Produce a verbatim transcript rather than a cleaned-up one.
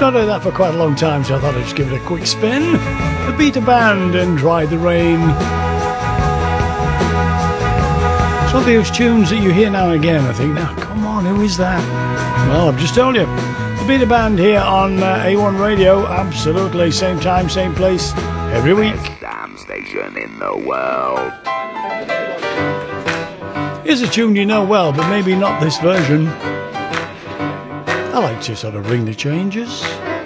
not done that for quite a long time, so I thought I'd just give it a quick spin. The Beta Band and Dry the Rain. It's one of those tunes that you hear now and again. I think, now, come on, who is that? Well, I've just told you. The Beta Band here on uh, A one Radio. Absolutely, same time, same place, every week. Best damn station in the world. Here's a tune you know well, but maybe not this version. I like to sort of ring the changes.